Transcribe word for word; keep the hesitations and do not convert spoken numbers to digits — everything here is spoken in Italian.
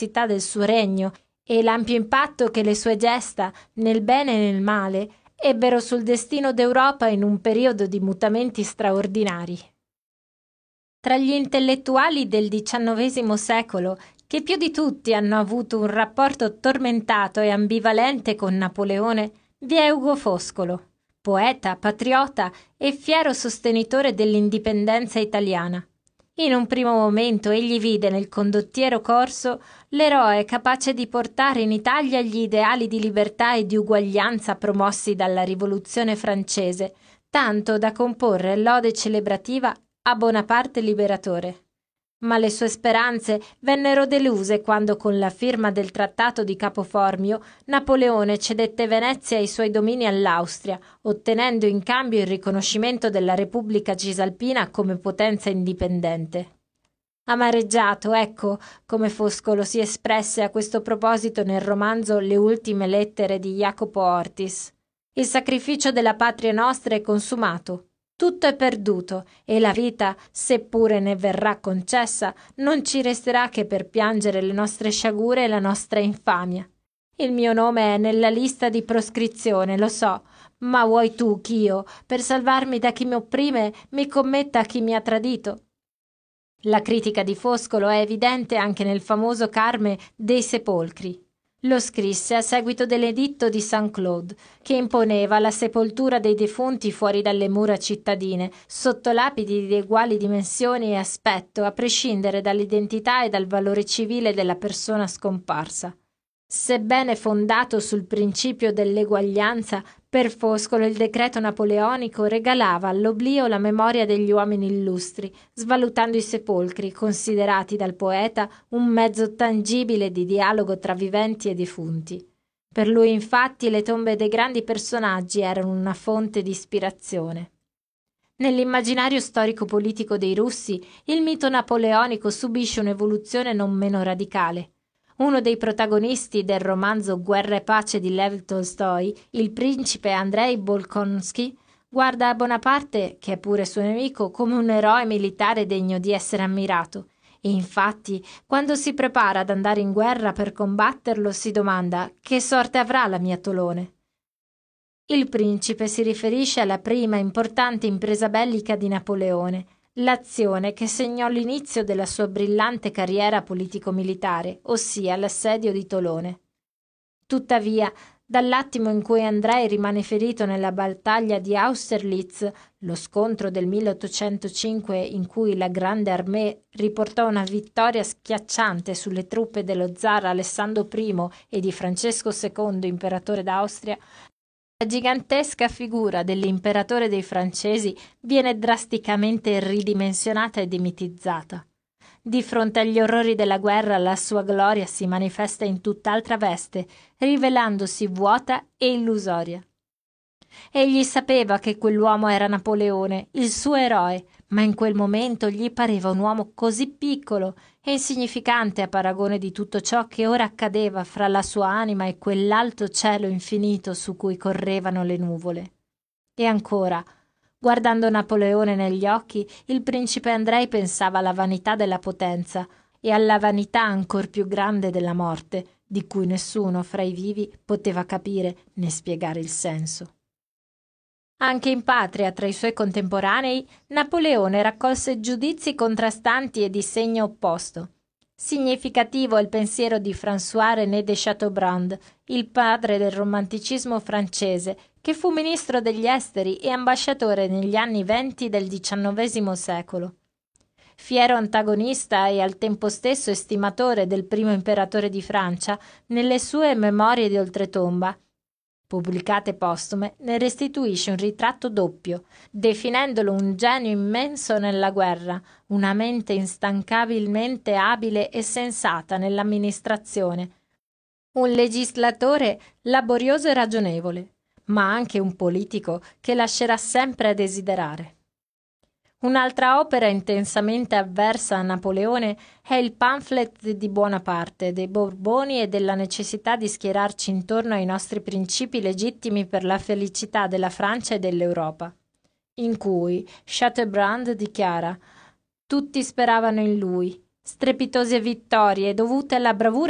l'immensità del suo regno e l'ampio impatto che le sue gesta, nel bene e nel male, ebbero sul destino d'Europa in un periodo di mutamenti straordinari. Tra gli intellettuali del diciannovesimo secolo, che più di tutti hanno avuto un rapporto tormentato e ambivalente con Napoleone, vi è Ugo Foscolo, poeta, patriota e fiero sostenitore dell'indipendenza italiana. In un primo momento egli vide nel condottiero corso l'eroe capace di portare in Italia gli ideali di libertà e di uguaglianza promossi dalla Rivoluzione francese, tanto da comporre l'ode celebrativa a Bonaparte liberatore. Ma le sue speranze vennero deluse quando, con la firma del Trattato di Capo Formio, Napoleone cedette Venezia e i suoi domini all'Austria, ottenendo in cambio il riconoscimento della Repubblica Cisalpina come potenza indipendente. Amareggiato, ecco come Foscolo si espresse a questo proposito nel romanzo Le ultime lettere di Jacopo Ortis. Il sacrificio della patria nostra è consumato. Tutto è perduto e la vita, seppure ne verrà concessa, non ci resterà che per piangere le nostre sciagure e la nostra infamia. Il mio nome è nella lista di proscrizione, lo so, ma vuoi tu ch'io, per salvarmi da chi mi opprime, mi commetta a chi mi ha tradito? La critica di Foscolo è evidente anche nel famoso Carme dei Sepolcri. Lo scrisse a seguito dell'editto di Saint-Claude, che imponeva la sepoltura dei defunti fuori dalle mura cittadine, sotto lapidi di uguali dimensioni e aspetto, a prescindere dall'identità e dal valore civile della persona scomparsa. Sebbene fondato sul principio dell'eguaglianza, per Foscolo il decreto napoleonico regalava all'oblio la memoria degli uomini illustri, svalutando i sepolcri, considerati dal poeta un mezzo tangibile di dialogo tra viventi e defunti. Per lui, infatti, le tombe dei grandi personaggi erano una fonte di ispirazione. Nell'immaginario storico-politico dei russi, il mito napoleonico subisce un'evoluzione non meno radicale. Uno dei protagonisti del romanzo Guerra e pace di Lev Tolstoi, il principe Andrei Bolkonsky, guarda a Bonaparte, che è pure suo nemico, come un eroe militare degno di essere ammirato. E infatti, quando si prepara ad andare in guerra per combatterlo, si domanda: che sorte avrà la mia Tolone? Il principe si riferisce alla prima importante impresa bellica di Napoleone, l'azione che segnò l'inizio della sua brillante carriera politico-militare, ossia l'assedio di Tolone. Tuttavia, dall'attimo in cui Andrei rimane ferito nella battaglia di Austerlitz, lo scontro del milleottocentocinque in cui la Grande Armée riportò una vittoria schiacciante sulle truppe dello zar Alessandro I e di Francesco secondo, imperatore d'Austria, la gigantesca figura dell'imperatore dei francesi viene drasticamente ridimensionata e demitizzata. Di fronte agli orrori della guerra, la sua gloria si manifesta in tutt'altra veste, rivelandosi vuota e illusoria. Egli sapeva che quell'uomo era Napoleone, il suo eroe, ma in quel momento gli pareva un uomo così piccolo e insignificante a paragone di tutto ciò che ora accadeva fra la sua anima e quell'alto cielo infinito su cui correvano le nuvole. E ancora, guardando Napoleone negli occhi, il principe Andrei pensava alla vanità della potenza e alla vanità ancor più grande della morte, di cui nessuno fra i vivi poteva capire né spiegare il senso. Anche in patria, tra i suoi contemporanei, Napoleone raccolse giudizi contrastanti e di segno opposto. Significativo è il pensiero di François-René de Chateaubriand, il padre del romanticismo francese, che fu ministro degli esteri e ambasciatore negli anni venti del diciannovesimo secolo. Fiero antagonista e al tempo stesso estimatore del primo imperatore di Francia, nelle sue Memorie di oltretomba, pubblicate postume, ne restituisce un ritratto doppio, definendolo un genio immenso nella guerra, una mente instancabilmente abile e sensata nell'amministrazione, un legislatore laborioso e ragionevole, ma anche un politico che lascerà sempre a desiderare. Un'altra opera intensamente avversa a Napoleone è il pamphlet di Buonaparte, dei Borboni e della necessità di schierarci intorno ai nostri principi legittimi per la felicità della Francia e dell'Europa, in cui Chateaubriand dichiara: tutti speravano in lui, strepitose vittorie dovute alla bravura